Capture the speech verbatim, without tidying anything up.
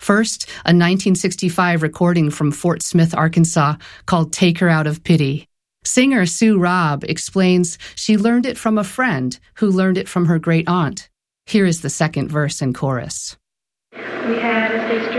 First, a nineteen sixty-five recording from Fort Smith, Arkansas, called Take Her Out of Pity. Singer Sue Robb explains she learned it from a friend who learned it from her great aunt. Here is the second verse and chorus. We had a stage